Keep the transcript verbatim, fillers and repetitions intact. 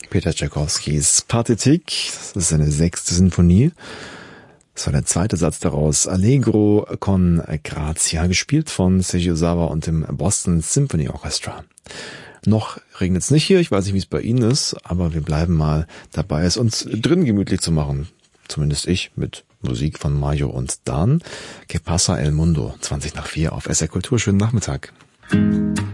Peter Tschaikowskis Pathetik, das ist seine sechste Sinfonie. Das war der zweite Satz daraus, Allegro con Grazia, gespielt von Seiji Ozawa und dem Boston Symphony Orchestra. Noch regnet es nicht hier, ich weiß nicht, wie es bei Ihnen ist, aber wir bleiben mal dabei, es uns drin gemütlich zu machen. Zumindest ich, mit Musik von Mayo und Dan. Que pasa el mundo, zwanzig nach vier auf S R Kultur. Schönen Nachmittag.